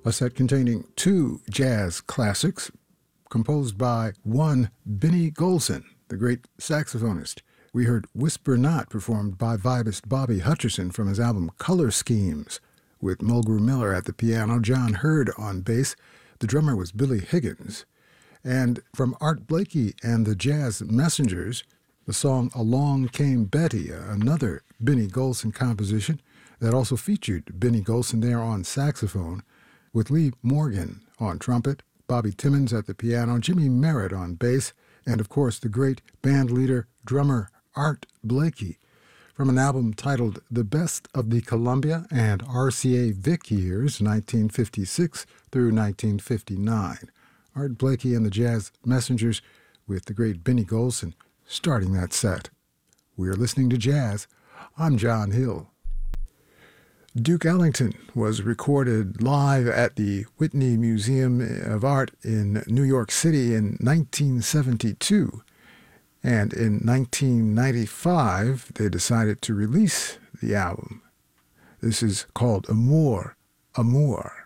a set containing two jazz classics composed by one Benny Golson, the great saxophonist. We heard Whisper Not, performed by vibist Bobby Hutcherson from his album Color Schemes, with Mulgrew Miller at the piano, John Hurd on bass. The drummer was Billy Higgins. And from Art Blakey and the Jazz Messengers, the song Along Came Betty, another Benny Golson composition that also featured Benny Golson there on saxophone, with Lee Morgan on trumpet, Bobby Timmons at the piano, Jimmy Merritt on bass, and of course the great band leader, drummer Art Blakey, from an album titled The Best of the Columbia and RCA Vic Years, 1956 through 1959. Art Blakey and the Jazz Messengers with the great Benny Golson starting that set. We're listening to jazz. I'm John Hill. Duke Ellington was recorded live at the Whitney Museum of Art in New York City in 1972. And in 1995, they decided to release the album. This is called Amour, Amour.